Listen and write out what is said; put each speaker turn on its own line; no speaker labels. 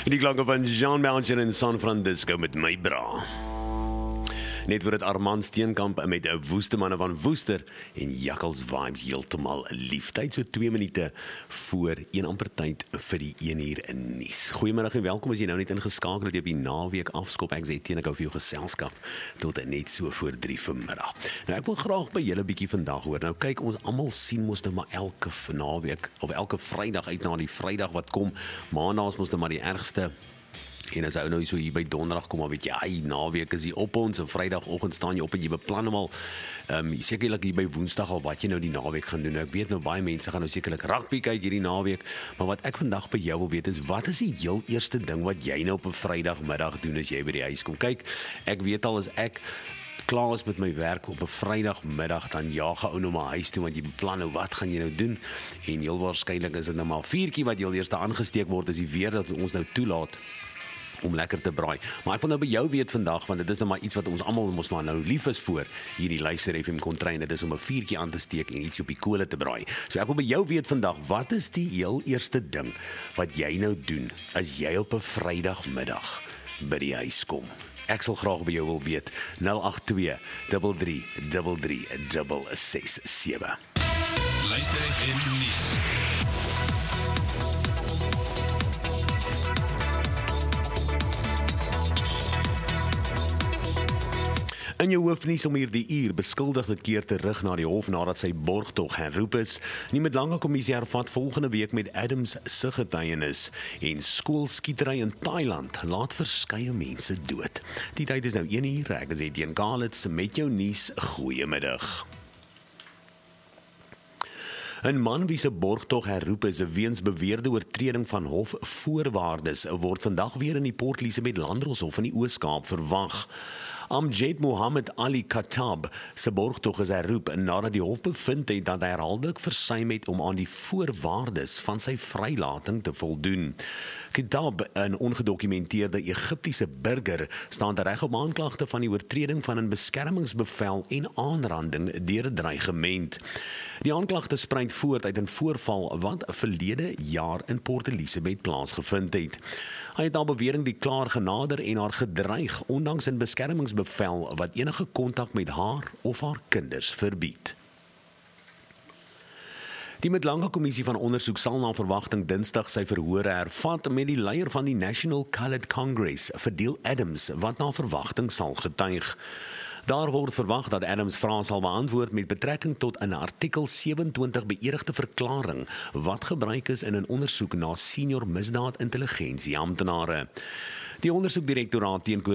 Die klanke van Jean Belcher in San Francisco met my bra. Net voor het Armand Steenkamp met 'n woeste manne van Woester en Jakkals Vibes heeltemal liefheid. So 2 minute voor 1 amper tyd vir die 1 uur in nuus. Goeiemiddag en welkom as jy nou net ingeskakel het op die naweek afskop. Ek sê teen ek hou vir jou geselskap tot net so voor 3 vanmiddag. Nou ek wil graag by julle bietjie vandag hoor. Nou kyk, ons almal sien mos nou maar elke naweek of elke Vrydag uit na die Vrydag wat kom. Maandag is mos nou maar die ergste. En as ou nou so hier by donderdag kom, dan weet jy, naweek is hier op ons, en Vrydagoggend staan jy op en jy beplan hom al, sekerlik hier by Woensdag al wat jy nou die naweek gaan doen. Nou, ek weet nou baie mense gaan nou sekerlik rugby kyk hierdie naweek, maar wat ek vandag by jou wil weet is, wat is die heel eerste ding wat jy nou op 'n Vrydagmiddag doen as jy by die huis kom? Kyk, ek weet al as ek klaar is met my werk op 'n Vrydagmiddag, dan jaag ou nou maar huis toe, want jy beplan nou, wat gaan jy nou doen? En heel waarskynlik is dit nou maar 'n vuurtjie wat heel eers aangesteek word, as die weer dat ons nou toelaat om lekker te braai. Maar ek wil nou by jou weet vandag, want dit is nou maar iets wat ons almal mos maar nou lief is voor hierdie Luister FM Kontrein. Dit is om 'n vuurtjie aan te steek en iets op die kole te braai. So ek wil by jou weet vandag, wat is die heel eerste ding wat jy nou doen as jy op 'n Vrydagmiddag by die huis kom? Ek sal graag by jou wil weet. 082 33 337.
Luister FM nuus.
In jou hoofnuus om hierdie uur, beskuldigde keer terug na die hof nadat sy borgtog herroep is. Die Medlanga kommissie hervat volgende week met Adams se getuienis. En skoolskietery in Thailand laat verskeie mense dood. Die tyd is nou 1 uur, ek is Etienne Kalitz met jou nuus. Goeiemiddag. 'n man wie se borgtog herroep is weens beweerde oortreding van hofvoorwaardes word vandag weer in die Port Elizabeth Landdroshof in die Oos-Kaap verwag. Amjad Mohammed Ali Khattab se borgtog is herroep nadat die hof bevind het dat hy herhaaldelik versuim het om aan die voorwaardes van sy vrylating te voldoen. Khattab, 'n ongedokumenteerde Egiptiese burger, staan reg op aanklagte van die oortreding van 'n beskermingsbevel en aanranding deur 'n dreigement. Die aanklagte spruit voort uit 'n voorval wat verlede jaar in Port Elizabeth plaasgevind het. Hy het na bewering die klaar genader en haar gedreig, ondanks 'n beskermingsbevel wat enige kontak met haar of haar kinders verbied. Die Medlanga kommissie van ondersoek sal na verwagting Dinsdag sy verhore hervat met die leier van die National Coloured Congress, Fadil Adams, wat na verwagting sal getuig. Daar word verwag dat Adams vrae sal beantwoord met betrekking tot 'n artikel 27 beëdigde verklaring wat gebruik is in 'n ondersoek na senior misdaad intelligensie amptenare. Die ondersoekdirektoraat teen